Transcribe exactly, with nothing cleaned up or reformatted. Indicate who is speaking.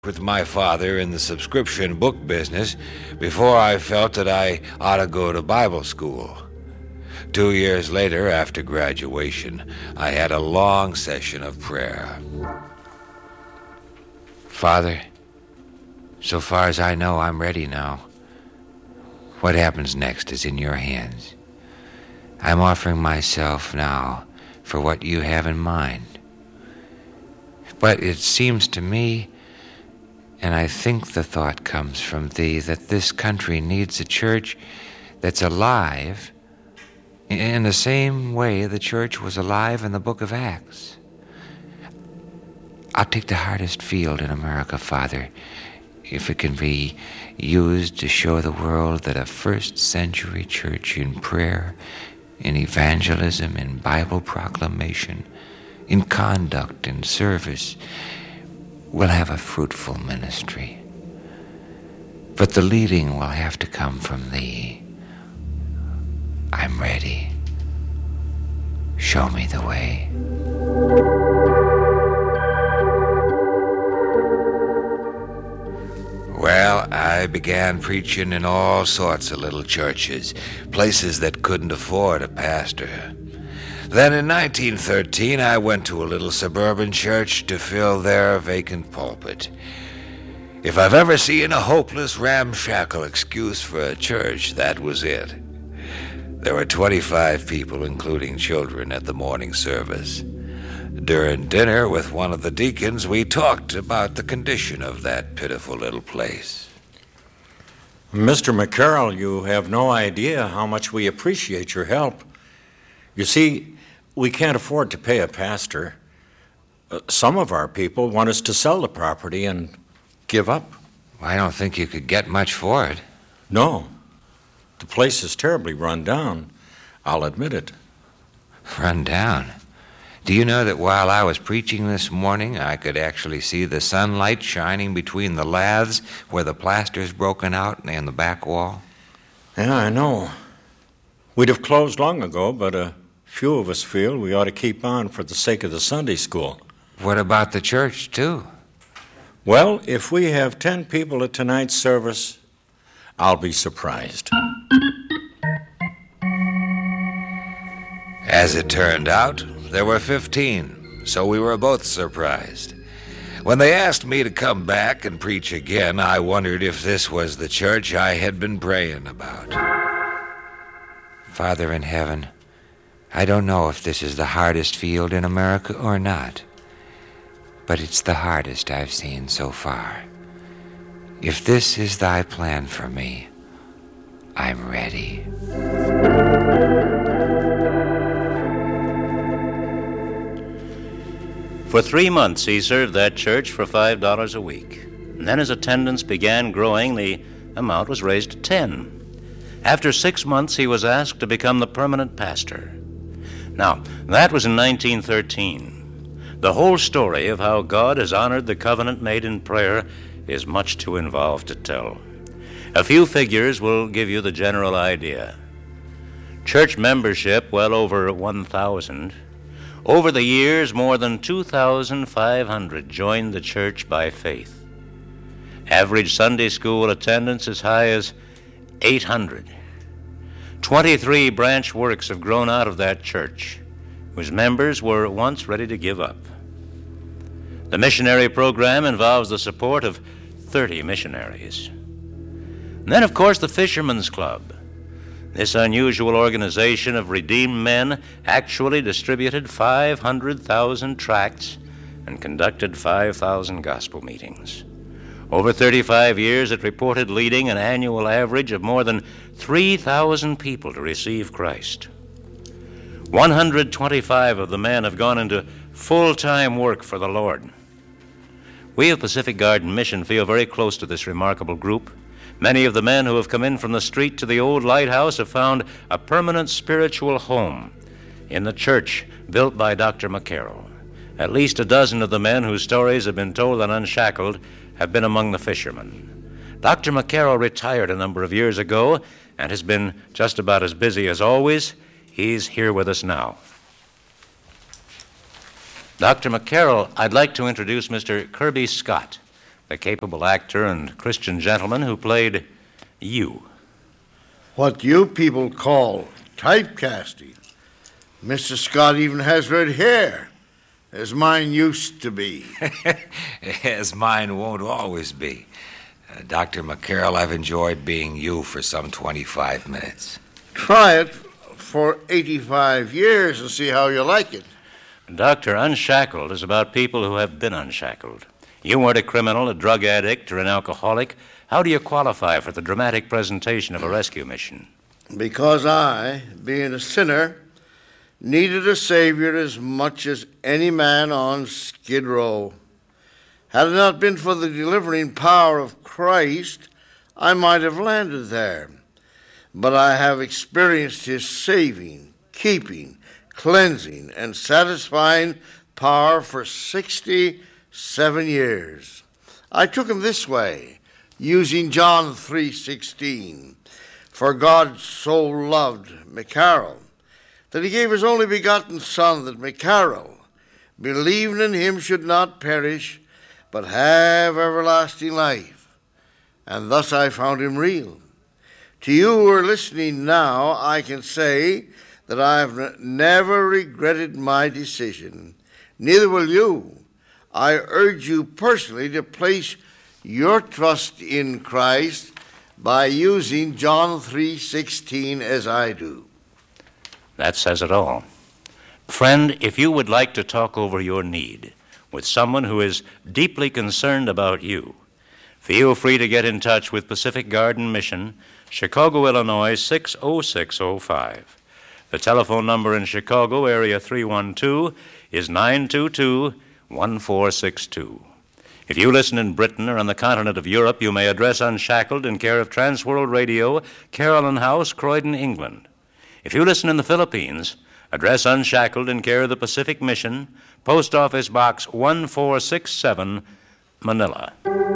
Speaker 1: with my father in the subscription book business before I felt that I ought to go to Bible school. Two years later, after graduation, I had a long session of prayer. Father, so far as I know, I'm ready now. What happens next is in your hands. I'm offering myself now for what you have in mind. But it seems to me, and I think the thought comes from thee, that this country needs a church that's alive in the same way the church was alive in the book of Acts. I'll take the hardest field in America, Father, if it can be used to show the world that a first century church in prayer, in evangelism, in Bible proclamation, in conduct, in service, will have a fruitful ministry. But the leading will have to come from thee. I'm ready. Show me the way. Well, I began preaching in all sorts of little churches, places that couldn't afford a pastor. Then in nineteen thirteen, I went to a little suburban church to fill their vacant pulpit. If I've ever seen a hopeless, ramshackle excuse for a church, that was it. There were twenty-five people, including children, at the morning service. During dinner with one of the deacons, we talked about the condition of that pitiful little place.
Speaker 2: Mister McCarroll, you have no idea how much we appreciate your help. You see, we can't afford to pay a pastor. Uh, some of our people want us to sell the property and give up.
Speaker 1: I don't think you could get much for it.
Speaker 2: No. The place is terribly run down. I'll admit it.
Speaker 1: Run down? Do you know that while I was preaching this morning, I could actually see the sunlight shining between the laths where the plaster's broken out and the back wall?
Speaker 2: Yeah, I know. We'd have closed long ago, but a few of us feel we ought to keep on for the sake of the Sunday school.
Speaker 1: What about the church, too?
Speaker 2: Well, if we have ten people at tonight's service, I'll be surprised.
Speaker 1: As it turned out, there were fifteen, so we were both surprised. When they asked me to come back and preach again, I wondered if this was the church I had been praying about. Father in heaven, I don't know if this is the hardest field in America or not, but it's the hardest I've seen so far. If this is thy plan for me, I'm ready.
Speaker 3: For three months, he served that church for five dollars a week. And then as attendance began growing, the amount was raised to ten. After six months, he was asked to become the permanent pastor. Now, that was in nineteen thirteen. The whole story of how God has honored the covenant made in prayer is much too involved to tell. A few figures will give you the general idea. Church membership, well over one thousand. Over the years, more than two thousand five hundred joined the church by faith. Average Sunday school attendance as high as eight hundred. twenty-three branch works have grown out of that church, whose members were once ready to give up. The missionary program involves the support of thirty missionaries. And then, of course, the Fishermen's Club. This unusual organization of redeemed men actually distributed five hundred thousand tracts and conducted five thousand gospel meetings. Over thirty-five years, it reported leading an annual average of more than three thousand people to receive Christ. one hundred twenty-five of the men have gone into full-time work for the Lord. We of Pacific Garden Mission feel very close to this remarkable group. Many of the men who have come in from the street to the old lighthouse have found a permanent spiritual home in the church built by Doctor McCarroll. At least a dozen of the men whose stories have been told on Unshackled have been among the fishermen. Doctor McCarroll retired a number of years ago and has been just about as busy as always. He's here with us now. Doctor McCarroll, I'd like to introduce Mister Kirby Scott. the capable actor and Christian gentleman who played you.
Speaker 4: What you people call typecasting. Mister Scott even has red hair, as mine used to be.
Speaker 1: As mine won't always be. Uh, Doctor McCarroll, I've enjoyed being you for some twenty-five minutes.
Speaker 4: Try it for eighty-five years and see how you like it.
Speaker 3: Doctor Unshackled is about people who have been unshackled. You weren't a criminal, a drug addict, or an alcoholic. How do you qualify for the dramatic presentation of a rescue mission?
Speaker 4: Because I, being a sinner, needed a Savior as much as any man on Skid Row. Had it not been for the delivering power of Christ, I might have landed there. But I have experienced His saving, keeping, cleansing, and satisfying power for sixty-seven years. I took Him this way, using John three sixteen. For God so loved McCarroll that He gave His only begotten Son, that McCarroll, believing in Him, should not perish, but have everlasting life. And thus I found Him real. To you who are listening now, I can say that I have never regretted my decision. Neither will you. I urge you personally to place your trust in Christ by using John three sixteen as I do.
Speaker 3: That says it all. Friend, if you would like to talk over your need with someone who is deeply concerned about you, feel free to get in touch with Pacific Garden Mission, Chicago, Illinois, six oh six oh five. The telephone number in Chicago, area three one two, is nine two two, one four six two. If you listen in Britain or on the continent of Europe, you may address Unshackled in care of Transworld Radio, Carolyn House, Croydon, England. If you listen in the Philippines, address Unshackled in care of the Pacific Mission, Post Office Box one four six seven, Manila.